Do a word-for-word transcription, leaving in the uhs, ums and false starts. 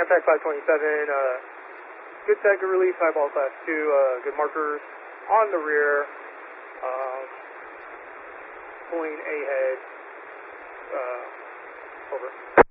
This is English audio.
Contact five twenty-seven, uh, good set, good release, high ball class two, uh, good markers on the rear, um, pulling ahead, uh, over.